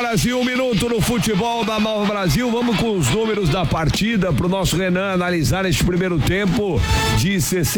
Brasil, 1 minuto no futebol da Nova Brasil. Vamos com os números da partida pro nosso Renan analisar este primeiro tempo de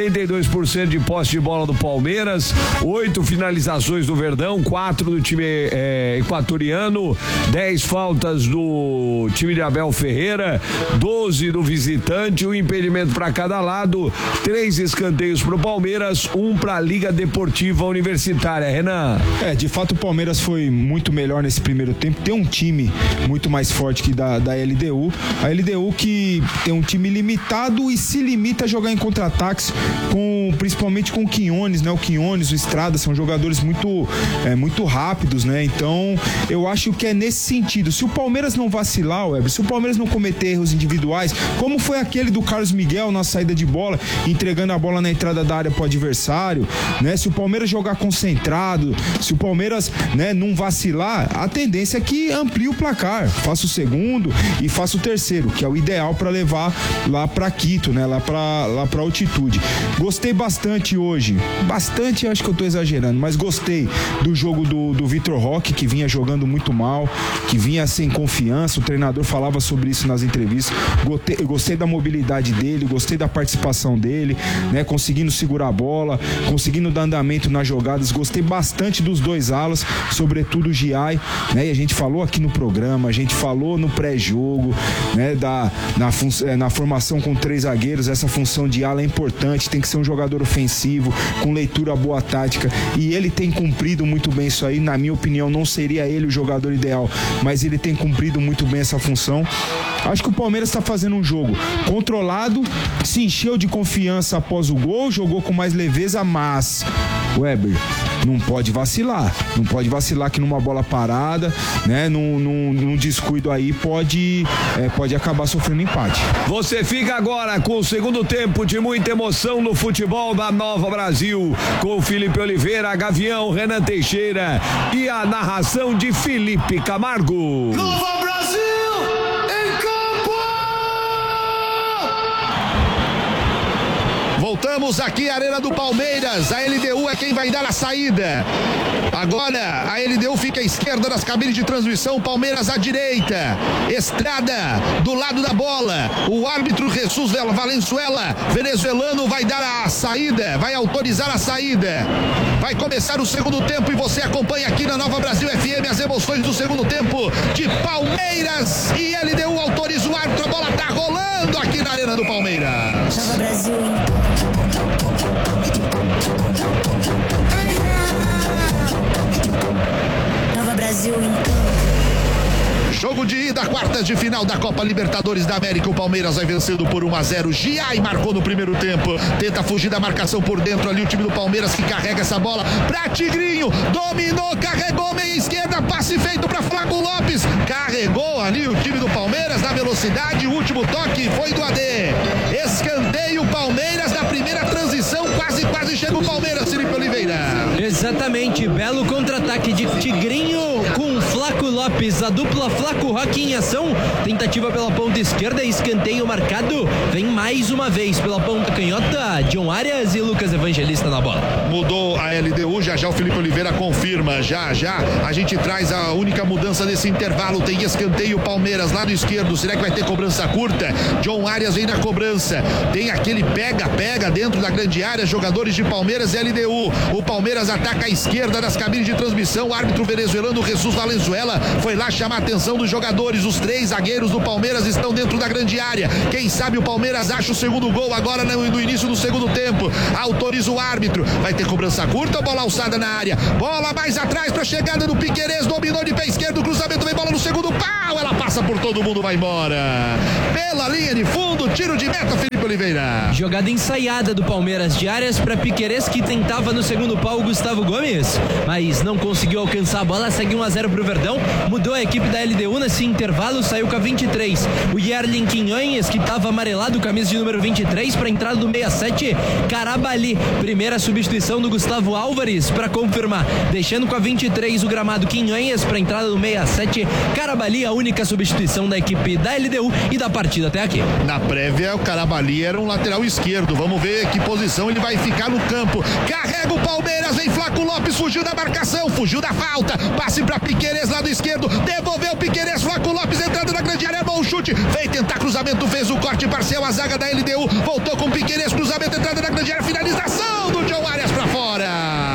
62% de posse de bola do Palmeiras, 8 finalizações do Verdão, 4 do time equatoriano, 10 faltas do time de Abel Ferreira, 12 do visitante, um impedimento para cada lado, 3 escanteios pro Palmeiras, 1 pra Liga Deportiva Universitária. Renan. De fato o Palmeiras foi muito melhor nesse primeiro tempo, tem um time muito mais forte que da LDU, a LDU que tem um time limitado e se limita a jogar em contra-ataques, principalmente com o Quinones, né? O Quinones, o Estrada, são jogadores muito rápidos, né? Então eu acho que é nesse sentido, se o Palmeiras não vacilar, Weber, se o Palmeiras não cometer erros individuais, como foi aquele do Carlos Miguel na saída de bola, entregando a bola na entrada da área pro adversário, né? Se o Palmeiras jogar concentrado, se o Palmeiras, né, não vacilar, a tendência é que amplie o placar, faça o segundo e faça o terceiro, que é o ideal para levar lá para Quito, né, lá para altitude. Gostei bastante hoje, acho que eu tô exagerando, mas gostei do jogo do Vitor Roque, que vinha jogando muito mal, que vinha sem confiança, o treinador falava sobre isso nas entrevistas. Gostei da mobilidade dele, gostei da participação dele, né, conseguindo segurar a bola, conseguindo dar andamento nas jogadas. Gostei bastante dos dois alas, sobretudo o Giai, né, e a gente falou aqui no programa, a gente falou no pré-jogo, né, na formação com 3 zagueiros, essa função de ala é importante, tem que ser um jogador ofensivo, com leitura boa tática, e ele tem cumprido muito bem isso aí. Na minha opinião, não seria ele o jogador ideal, mas ele tem cumprido muito bem essa função. Acho que o Palmeiras está fazendo um jogo controlado, se encheu de confiança após o gol, jogou com mais leveza, mas, Weber, não pode vacilar que numa bola parada, né, num descuido aí pode acabar sofrendo empate. Você fica agora com o segundo tempo de muita emoção no futebol da Nova Brasil, com Felipe Oliveira, Gavião, Renan Teixeira e a narração de Felipe Camargo. Nova Brasil! Voltamos aqui à Arena do Palmeiras. A LDU é quem vai dar a saída. Agora a LDU fica à esquerda das cabines de transmissão, Palmeiras à direita. Estrada do lado da bola. O árbitro Jesus Valenzuela, venezuelano, vai dar a saída, vai autorizar a saída. Vai começar o segundo tempo e você acompanha aqui na Nova Brasil FM as emoções do segundo tempo de Palmeiras e LDU. Autoriza o árbitro, a bola tá rolando aqui na Arena do Palmeiras. Nova Brasil. Nova Brasil em campo. Jogo de ida, quartas de final da Copa Libertadores da América. O Palmeiras vai vencendo por 1-0. Giai marcou no primeiro tempo. Tenta fugir da marcação por dentro ali o time do Palmeiras, que carrega essa bola pra Tigrinho. Dominou, carregou meia esquerda, passe feito pra Flávio Lopes. Carregou ali o time do Palmeiras na velocidade. O último toque foi do AD. Escanteio Palmeiras na primeira transição. Quase chega o Palmeiras, Felipe Oliveira. Exatamente, belo contra-ataque de Tigrinho com Flaco Lopes, a dupla Flaco Roque em ação, tentativa pela ponta esquerda, escanteio marcado, vem mais uma vez pela ponta canhota, John Arias e Lucas Evangelista na bola. Mudou a LDU, já o Felipe Oliveira confirma, já a gente traz a única mudança nesse intervalo, tem escanteio Palmeiras, lado esquerdo, será que vai ter cobrança curta? John Arias vem na cobrança, tem aquele pega dentro da grande área, jogadores de Palmeiras e LDU, o Palmeiras ataca a esquerda das cabines de transmissão, o árbitro venezuelano Jesus Valenzuela foi lá chamar a atenção dos jogadores, os 3 zagueiros do Palmeiras estão dentro da grande área, quem sabe o Palmeiras acha o segundo gol agora no início do segundo tempo, autoriza o árbitro, vai ter cobrança curta ou bola alçada na área, bola mais atrás para a chegada do Piquerez, dominou de pé esquerdo, cruzamento, vem bola no segundo pau, ela passa por todo mundo, vai embora, pela linha de fundo, tiro de meta, Felipe Oliveira. Jogada ensaiada do Palmeiras, de Arias para Piquerez, que tentava no segundo pau o Gustavo Gomes, mas não conseguiu alcançar a bola, segue 1-0 pro Verdão, mudou a equipe da LDU nesse intervalo, saiu com a 23, o Yerlin Quinhões, que estava amarelado, camisa de número 23, para entrada do 67, Carabali, primeira substituição do Gustavo Álvares para confirmar, deixando com a 23 o gramado Quinhões para entrada do 67, Carabali, a única substituição da equipe da LDU e da partida até aqui. Na prévia, o Carabali era um lateral esquerdo, vamos ver que posição ele vai ficar no campo. Carrega o Palmeiras, vem Flaco Lopes, fugiu da marcação, fugiu da falta. Passe pra Piquerez, lado esquerdo, devolveu Piquerez, Flaco Lopes entrando na grande área, bom chute, veio tentar cruzamento, fez o corte parcial, a zaga da LDU, voltou com Piquerez, cruzamento, entrada na grande área, finalização do John Arias pra fora.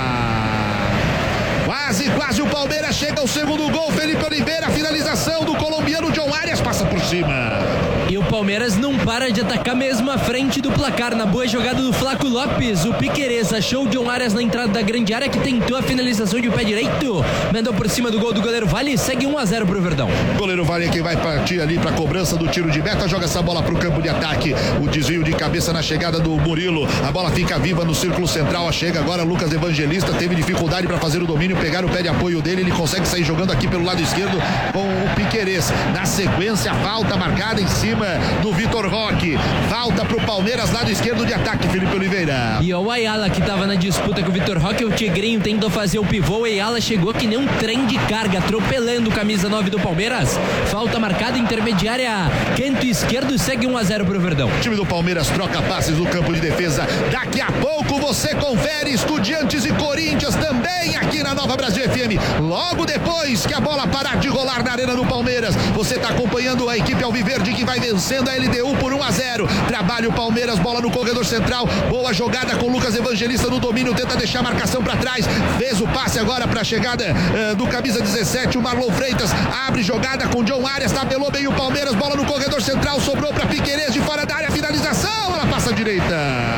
Quase o Palmeiras chega ao segundo gol, Felipe Oliveira, finalização do colombiano John Arias, passa por cima. E o Palmeiras não para de atacar mesmo à frente do placar. Na boa jogada do Flaco Lopes, o Piquerez achou o John Arias na entrada da grande área, que tentou a finalização de pé direito, mandou por cima do gol do goleiro Vale, segue 1-0 pro Verdão. Goleiro Vale é quem vai partir ali pra cobrança do tiro de meta, joga essa bola pro campo de ataque, o desvio de cabeça na chegada do Murilo, a bola fica viva no círculo central, chega agora Lucas Evangelista, teve dificuldade pra fazer o domínio, pegar o pé de apoio dele, ele consegue sair jogando aqui pelo lado esquerdo com o Piquerez. Na sequência, falta marcada em cima do Vitor Roque. Falta pro Palmeiras, lado esquerdo de ataque, Felipe Oliveira. E o Ayala, que tava na disputa com o Vitor Roque, o Tigrinho tentou fazer o pivô, o Ayala chegou que nem um trem de carga, atropelando o camisa 9 do Palmeiras. Falta marcada, intermediária, canto esquerdo, segue 1-0 pro Verdão. O time do Palmeiras troca passes no campo de defesa. Daqui a pouco você confere Estudiantes e Corinthians também aqui na Nova Brasil FM. Logo depois que a bola parar de rolar na arena do Palmeiras, você está acompanhando a equipe alviverde que vai vencendo a LDU por 1-0. Trabalha o Palmeiras, bola no corredor central, boa jogada com Lucas Evangelista no domínio, tenta deixar a marcação para trás, fez o passe agora para a chegada do camisa 17, o Marlon Freitas, abre jogada com John Arias, tabelou bem o Palmeiras, bola no corredor central, sobrou para Piquerez de fora da área, finalização, ela passa à direita.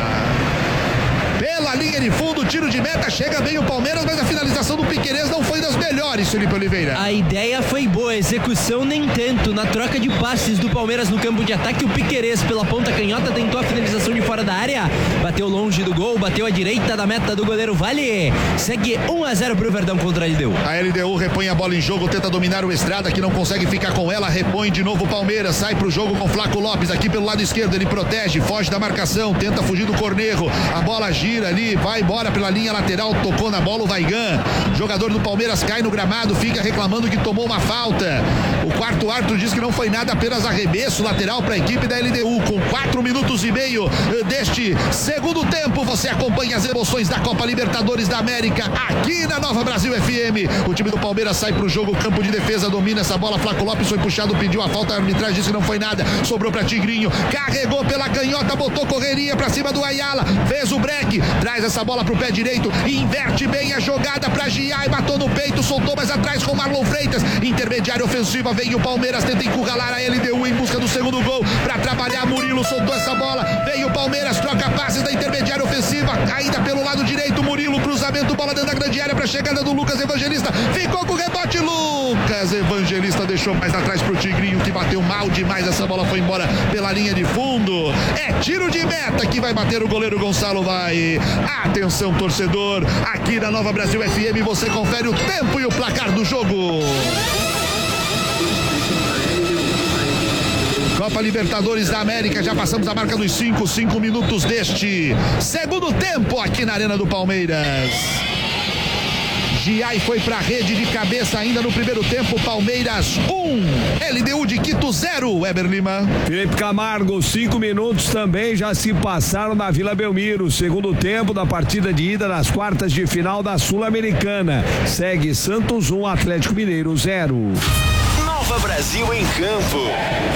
Pela linha de fundo, tiro de meta, chega bem o Palmeiras, mas a finalização do Piquerez não foi das melhores, Felipe Oliveira. A ideia foi boa, a execução nem tanto. Na troca de passes do Palmeiras no campo de ataque, o Piquerez pela ponta canhota tentou a finalização de fora da área, bateu longe do gol, bateu à direita da meta do goleiro Vale, segue 1-0 pro Verdão contra a LDU. A LDU repõe a bola em jogo, tenta dominar o Estrada, que não consegue ficar com ela, repõe de novo o Palmeiras, sai pro jogo com Flaco Lopes aqui pelo lado esquerdo, ele protege, foge da marcação, tenta fugir do Cornejo, a bola gira ali, vai embora pela linha lateral, tocou na bola o Vaigan, jogador do Palmeiras cai no gramado, fica reclamando que tomou uma falta. O quarto árbitro diz que não foi nada, apenas arremesso lateral para a equipe da LDU. Com 4 minutos e meio deste segundo tempo, você acompanha as emoções da Copa Libertadores da América aqui na Nova Brasil FM. O time do Palmeiras sai pro jogo, campo de defesa, domina essa bola, Flaco Lopes foi puxado, pediu a falta, a arbitragem disse que não foi nada, sobrou para Tigrinho, carregou pela canhota, botou correria para cima do Ayala, fez o break, traz essa bola pro pé direito, inverte bem a jogada pra Giai, matou no peito, soltou mais atrás com Marlon Freitas, intermediária ofensiva, vem o Palmeiras, tenta encurralar a LDU em busca do segundo gol, pra trabalhar Murilo, soltou essa bola, vem o Palmeiras, troca passes da intermediária ofensiva, ainda pelo lado direito, Murilo, cruzamento, bola dentro da grande área pra chegada do Lucas Evangelista, ficou com o rebote, Lucas Evangelista deixou mais atrás pro Tigrinho, que bateu mal demais, essa bola foi embora pela linha de fundo, é tiro de meta que vai bater o goleiro Gonçalo Vai. Atenção, torcedor, aqui na Nova Brasil FM você confere o tempo e o placar do jogo. Copa Libertadores da América, já passamos a marca dos 5 minutos deste segundo tempo aqui na Arena do Palmeiras. Giai foi pra rede de cabeça ainda no primeiro tempo, Palmeiras 1, LDU de Quito 0, Weber Lima. Felipe Camargo, 5 minutos também já se passaram na Vila Belmiro, segundo tempo da partida de ida das quartas de final da Sul-Americana. Segue Santos 1, Atlético Mineiro 0. Nova Brasil em campo.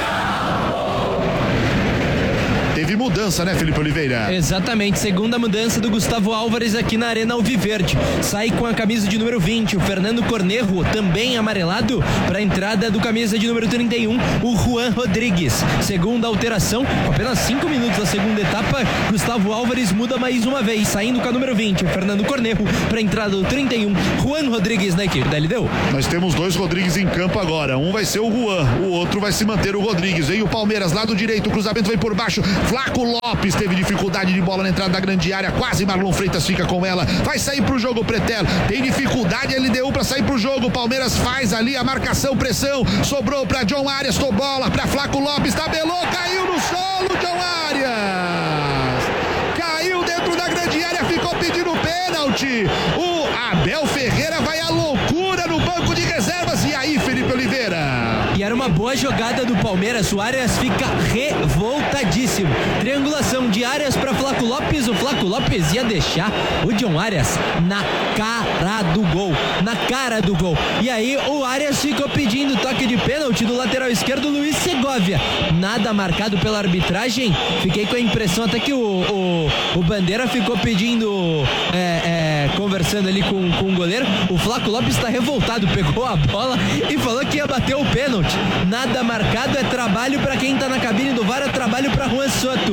Teve mudança, né, Felipe Oliveira? Exatamente, segunda mudança do Gustavo Álvares aqui na Arena Alviverde. Sai com a camisa de número 20, o Fernando Cornejo, também amarelado, para a entrada do camisa de número 31, o Juan Rodrigues. Segunda alteração, com apenas 5 minutos da segunda etapa, Gustavo Álvares muda mais uma vez, saindo com a número 20, o Fernando Cornejo, para a entrada do 31, Juan Rodrigues na equipe da LDU. Nós temos 2 Rodrigues em campo agora, um vai ser o Juan, o outro vai se manter o Rodrigues. Vem o Palmeiras, lado direito, o cruzamento vem por baixo, Flaco Lopes teve dificuldade de bola na entrada da grande área, quase Marlon Freitas fica com ela, vai sair pro jogo Pretel, tem dificuldade LDU pra sair pro jogo, o Palmeiras faz ali a marcação, pressão, sobrou pra John Arias, tô bola pra Flaco Lopes, tabelou, caiu no solo, John Arias, caiu dentro da grande área, ficou pedindo pênalti, o Abel Ferreira vai à loucura no banco de reservas, e aí, Felipe Oliveira? E era uma boa jogada do Palmeiras, o Arias fica revoltadíssimo. Triangulação de Arias para Flaco Lopes, o Flaco Lopes ia deixar o John Arias na cara do gol. E aí o Arias ficou pedindo toque de pênalti do lateral esquerdo Luiz Segovia. Nada marcado pela arbitragem. Fiquei com a impressão até que o Bandeira ficou pedindo, conversando ali com o goleiro. O Flaco Lopes está revoltado, pegou a bola e falou que ia bater o pênalti. Nada marcado, é trabalho para quem tá na cabine do VAR, é trabalho para Juan Soto.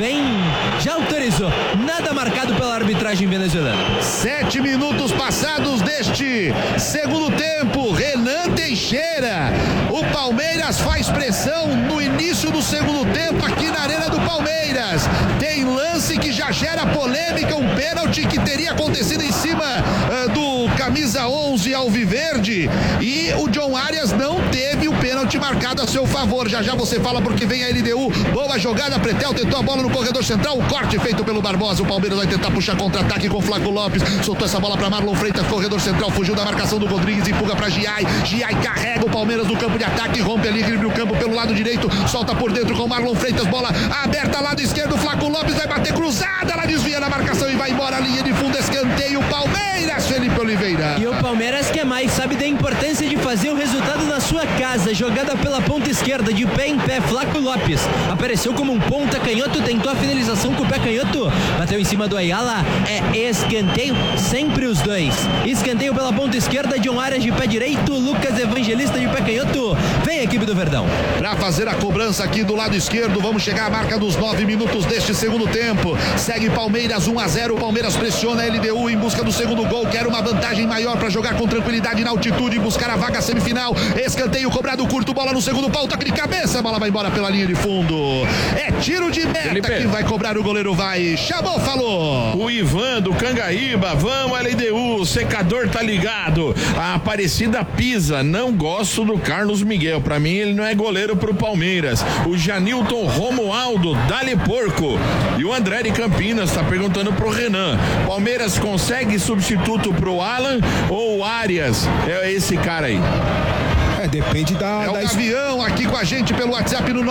Já autorizou. Nada marcado pela arbitragem venezuelana. 7 minutos passados deste segundo tempo. Renan Teixeira. O Palmeiras faz pressão no início do segundo tempo aqui na Arena do Palmeiras. Tem lance que já gera polêmica, um pênalti que teria acontecido em cima do camisa 11 alviverde, e o John Arias não teve o pênalti marcado a seu favor. Já você fala porque vem a LDU. Boa jogada, Pretel tentou a bola no corredor central, o corte feito pelo Barbosa. O Palmeiras vai tentar puxar contra-ataque com o Flaco Lopes, soltou essa bola para Marlon Freitas, corredor central, fugiu da marcação do Rodrigues, empurra para Giai carrega o Palmeiras no campo de ataque, rompe ali, equilibra o campo pelo lado direito, solta por dentro com Marlon Freitas, bola aberta lado esquerdo, Flaco Lopes vai bater cruzada, ela desvia na marcação e vai embora, a linha de fundo, escanteio, Palmeiras, Felipe Oliveira. E o Palmeiras quer mais, sabe da importância de fazer o resultado na sua casa. Jogada pela ponta esquerda, de pé em pé, Flaco Lopes apareceu como um ponta canhoto, tentou a finalização com o pé canhoto, bateu em cima do Ayala, é escanteio, sempre os dois. Escanteio pela ponta esquerda, John Arias de pé direito, Lucas Evangelista de pé canhoto. Vem a equipe do Verdão para fazer a cobrança aqui do lado esquerdo. Vamos chegar à marca dos 9 minutos deste segundo tempo. Segue Palmeiras 1-0. O Palmeiras pressiona a LDU em busca do segundo gol, quer uma vantagem maior para jogar com tranquilidade na altitude e buscar a vaga semifinal. Escanteio cobrado curto, bola no segundo pau, toque de cabeça, a bola vai embora pela linha de fundo. É tiro de meta, Felipe. Quem vai cobrar, o goleiro vai. Chamou, falou. O Ivan do Cangaíba, vamos LDU, o secador tá ligado. A Aparecida pisa, não gosto do Carlos Miguel, pra mim ele não é goleiro pro Palmeiras. O Janilton Romualdo, dá-lhe porco. E o André de Campinas tá perguntando pro Renan, Palmeiras consegue substituto pro Alan ou o Arias? É esse cara aí. Depende da... É o Gavião aqui com a gente pelo WhatsApp no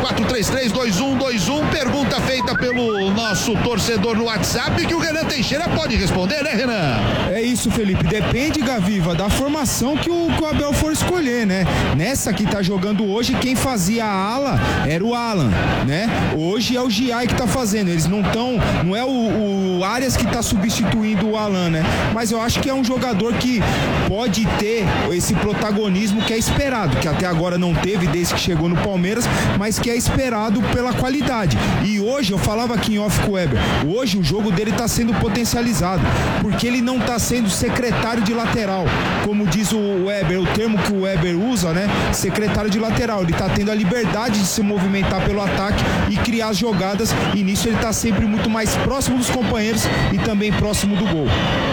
994332121. Pergunta feita pelo nosso torcedor no WhatsApp que o Renan Teixeira pode responder, né, Renan? É isso, Felipe. Depende, Gaviva, da formação que o Abel for escolher, né? Nessa que tá jogando hoje, quem fazia a ala era o Alan, né? Hoje é o Giai que tá fazendo. Eles não estão... Não é o Arias que tá substituindo o Alan, né? Mas eu acho que é um jogador que pode ter esse protagonismo que é esperado, que até agora não teve desde que chegou no Palmeiras, mas que é esperado pela qualidade. E hoje, eu falava aqui em off com o Weber, hoje o jogo dele está sendo potencializado, porque ele não está sendo secretário de lateral, como diz o Weber, o termo que o Weber usa, né? Secretário de lateral. Ele está tendo a liberdade de se movimentar pelo ataque e criar as jogadas, e nisso ele está sempre muito mais próximo dos companheiros e também próximo do gol.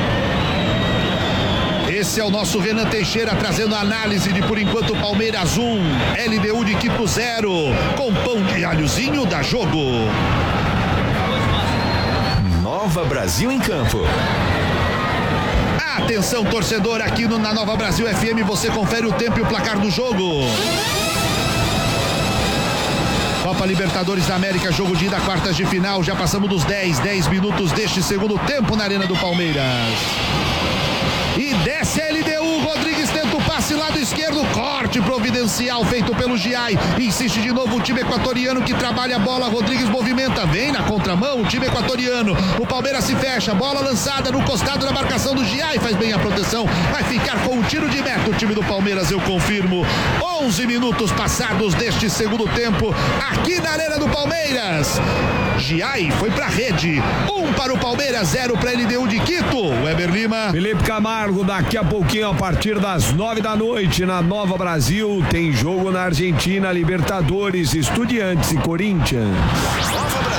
Esse é o nosso Renan Teixeira trazendo a análise de, por enquanto, Palmeiras 1, LDU de Quito 0, com pão de alhozinho da Jogo. Nova Brasil em Campo. Atenção, torcedor, aqui na Nova Brasil FM você confere o tempo e o placar do jogo. Copa Libertadores da América, jogo de ida, quartas de final. Já passamos dos 10 minutos deste segundo tempo na Arena do Palmeiras. E desce a LDU, Rodrigues tenta o passe lado esquerdo, corte providencial feito pelo Giai, insiste de novo o time equatoriano que trabalha a bola, Rodrigues movimenta, vem na contramão o time equatoriano, o Palmeiras se fecha, bola lançada no costado da marcação do Giai, faz bem a proteção, vai ficar com o tiro de meta o time do Palmeiras, eu confirmo. 11 minutos passados deste segundo tempo, aqui na Arena do Palmeiras. Giai foi pra rede, 1 para o Palmeiras, 0 para a LDU de Quito. Weber Lima. Felipe Camargo, daqui a pouquinho, a partir das 9 da noite, na Nova Brasil, tem jogo na Argentina, Libertadores, Estudiantes e Corinthians. Nova Brasil.